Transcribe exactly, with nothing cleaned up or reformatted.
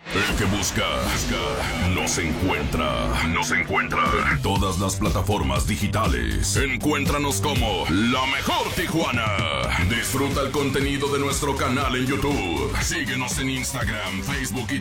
El que busca, busca, no se encuentra, no se encuentra. En todas las plataformas digitales, encuéntranos como La Mejor Tijuana. Disfruta el contenido de nuestro canal en YouTube. Síguenos en Instagram, Facebook y